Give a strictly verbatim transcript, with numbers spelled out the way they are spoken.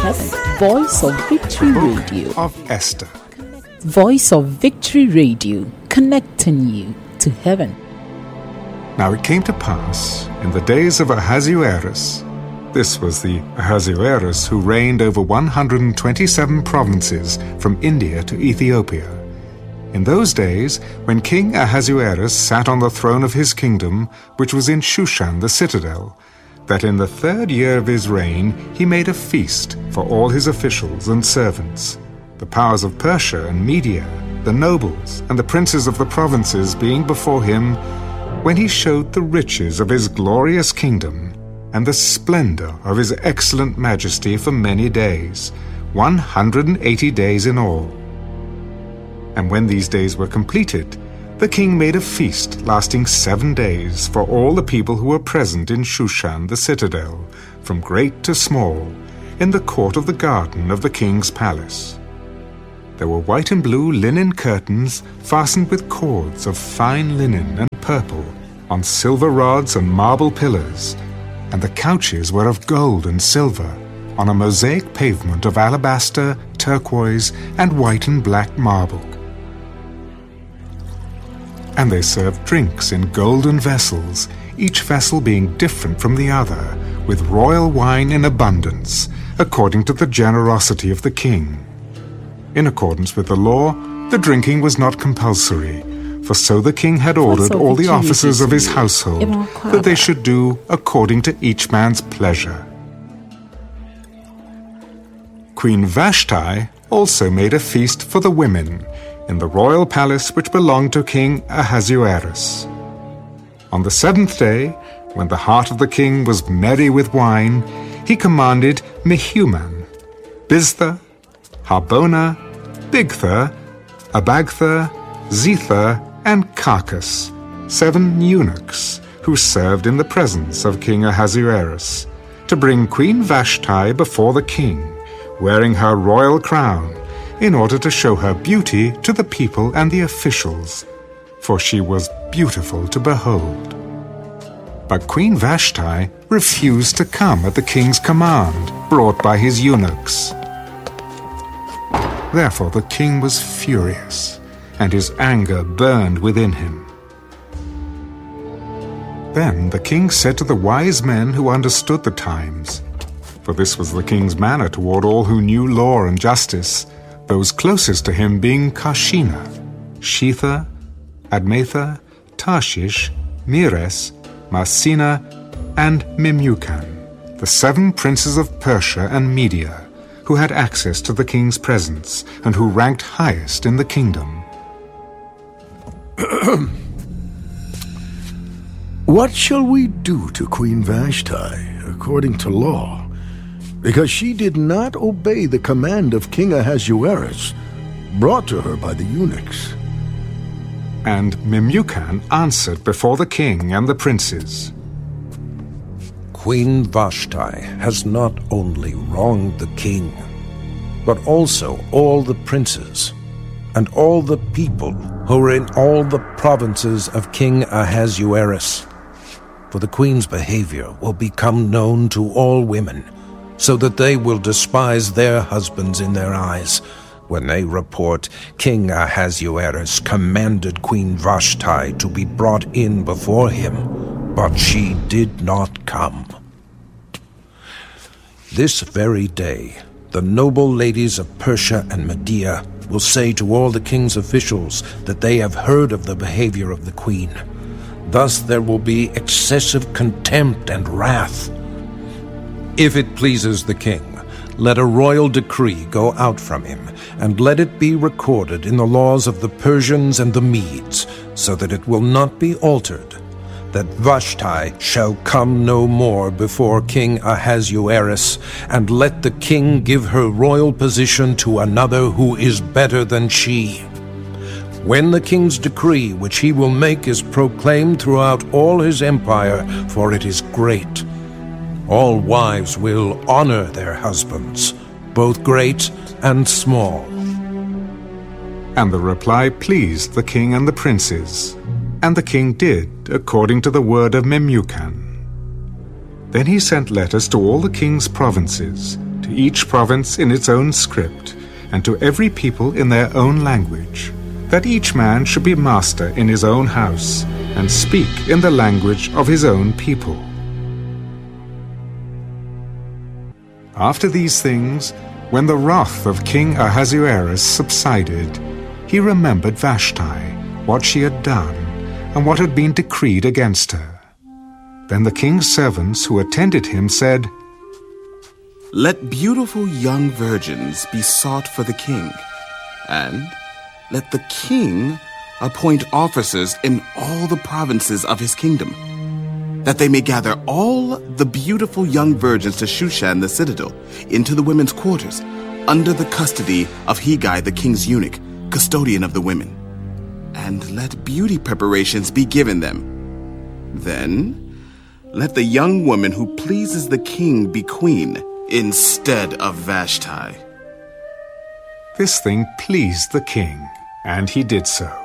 heaven. Voice of Victory Radio. Of Esther. Voice of Victory Radio, connecting you to heaven. Now it came to pass, in the days of Ahasuerus, this was the Ahasuerus who reigned over one hundred twenty-seven provinces from India to Ethiopia. In those days, when King Ahasuerus sat on the throne of his kingdom, which was in Shushan the citadel, that in the third year of his reign he made a feast for all his officials and servants, the powers of Persia and Media, the nobles and the princes of the provinces being before him, when he showed the riches of his glorious kingdom and the splendor of his excellent majesty for many days, one hundred and eighty days in all. And when these days were completed, the king made a feast lasting seven days for all the people who were present in Shushan the citadel, from great to small, in the court of the garden of the king's palace. There were white and blue linen curtains fastened with cords of fine linen and purple on silver rods and marble pillars, and the couches were of gold and silver on a mosaic pavement of alabaster, turquoise, and white and black marble. And they served drinks in golden vessels, each vessel being different from the other, with royal wine in abundance, according to the generosity of the king. In accordance with the law, the drinking was not compulsory, for so the king had ordered all the officers of his household that they should do according to each man's pleasure. Queen Vashti also made a feast for the women in the royal palace which belonged to King Ahasuerus. On the seventh day, when the heart of the king was merry with wine, he commanded Mehuman, Biztha, Harbona, Bigtha, Abagtha, Zethar, and Carcass, seven eunuchs who served in the presence of King Ahasuerus, to bring Queen Vashti before the king, wearing her royal crown, in order to show her beauty to the people and the officials, for she was beautiful to behold. But Queen Vashti refused to come at the king's command, brought by his eunuchs. Therefore the king was furious, and his anger burned within him. Then the king said to the wise men who understood the times, for this was the king's manner toward all who knew law and justice, those closest to him being Karshina, Shetha, Admatha, Tarshish, Meres, Marsina, and Memucan, the seven princes of Persia and Media, who had access to the king's presence, and who ranked highest in the kingdom. What shall we do to Queen Vashti, according to law? Because she did not obey the command of King Ahasuerus, brought to her by the eunuchs. And Memucan answered before the king and the princes, Queen Vashti has not only wronged the king, but also all the princes, and all the people who are in all the provinces of King Ahasuerus. For the queen's behavior will become known to all women, so that they will despise their husbands in their eyes, when they report King Ahasuerus commanded Queen Vashti to be brought in before him, but she did not come. This very day, the noble ladies of Persia and Media will say to all the king's officials that they have heard of the behavior of the queen. Thus there will be excessive contempt and wrath. If it pleases the king, let a royal decree go out from him, and let it be recorded in the laws of the Persians and the Medes, so that it will not be altered, that Vashti shall come no more before King Ahasuerus, and let the king give her royal position to another who is better than she. When the king's decree which he will make is proclaimed throughout all his empire, for it is great, all wives will honor their husbands, both great and small. And the reply pleased the king and the princes, and the king did according to the word of Memucan. Then he sent letters to all the king's provinces, to each province in its own script, and to every people in their own language, that each man should be master in his own house, and speak in the language of his own people. After these things, when the wrath of King Ahasuerus subsided, he remembered Vashti, what she had done, and what had been decreed against her. Then the king's servants who attended him said, "Let beautiful young virgins be sought for the king, and let the king appoint officers in all the provinces of his kingdom, that they may gather all the beautiful young virgins to Shushan the citadel, into the women's quarters, under the custody of Hegai the king's eunuch, custodian of the women. And let beauty preparations be given them. Then let the young woman who pleases the king be queen, instead of Vashti." This thing pleased the king, and he did so.